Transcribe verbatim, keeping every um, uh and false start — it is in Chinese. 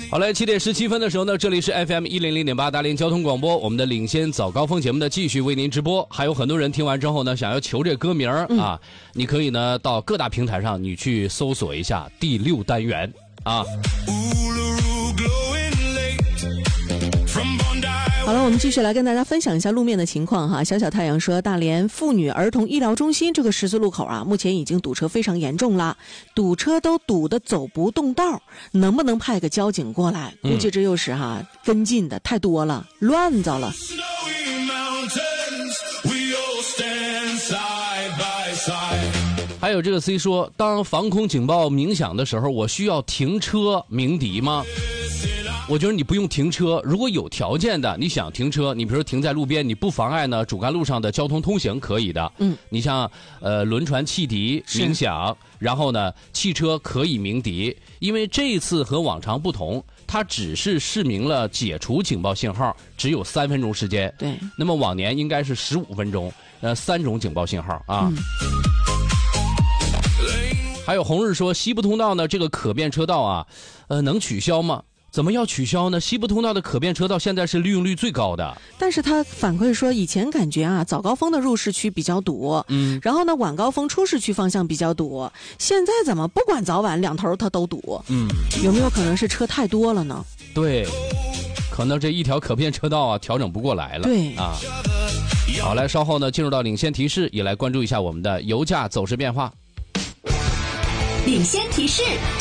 好嘞，七点十七分的时候呢，这里是 F M 一零零点八大连交通广播，我们的领先早高峰节目呢继续为您直播。还有很多人听完之后呢，想要求这歌名儿、嗯、啊，你可以呢到各大平台上你去搜索一下第六单元啊。 好了，我们继续来跟大家分享一下路面的情况哈。小小太阳说，大连妇女儿童医疗中心这个十字路口啊，目前已经堵车非常严重了，堵车都堵得走不动道，能不能派个交警过来？估计这又是哈跟进的太多了，乱糟了。 还有这个 C 说，当防空警报鸣响的时候，我需要停车鸣笛吗？我觉得你不用停车，如果有条件的，你想停车，你比如说停在路边，你不妨碍呢主干路上的交通通行，可以的。嗯，你像呃轮船汽笛鸣响，然后呢汽车可以鸣笛，因为这一次和往常不同，它只是示明了解除警报信号，只有三分钟时间。 对， 那么往年应该是十五分钟，呃三种警报信号啊。嗯，还有红日说，西部通道呢这个可变车道啊，呃能取消吗？怎么要取消呢？西部通道的可变车道现在是利用率最高的， 但是他反馈说，以前感觉啊早高峰的入市区比较堵，嗯，然后呢晚高峰出市区方向比较堵，现在怎么不管早晚两头它都堵？嗯，有没有可能是车太多了呢？ 对，可能这一条可变车道啊调整不过来了。 对啊，好，来稍后呢进入到领先提示，也来关注一下我们的油价走势变化。 领先提示。